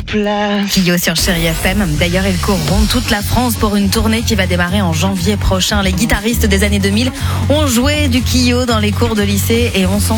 place. Kyo sur Chérie FM. D'ailleurs, ils courront toute la France pour une tournée qui va démarrer en janvier prochain. Les guitaristes des années 2000 ont joué du Kyo dans les cours de lycée et on s'en